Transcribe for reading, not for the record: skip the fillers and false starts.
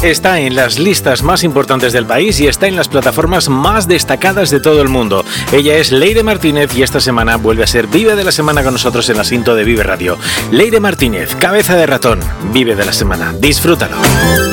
Está en las listas más importantes del país y está en las plataformas más destacadas de todo el mundo. Ella es Leire Martínez y esta semana vuelve a ser Vive de la Semana con nosotros en la cinta de Vive Radio. Leire Martínez, cabeza de ratón, Vive de la Semana. Disfrútalo.